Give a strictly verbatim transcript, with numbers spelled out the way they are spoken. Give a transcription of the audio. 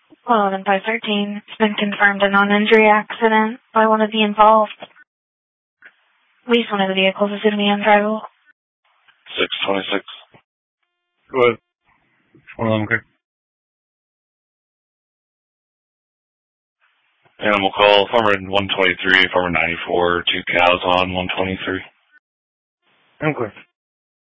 eleven five thirteen. It's been confirmed a non-injury accident by one of the involved. At least one of the vehicles is going to be undrivable. six twenty-six. Go ahead. one eleven, okay. Animal call, Farmer one twenty-three, Farmer ninety-four, two cows on one twenty-three. I'm clear.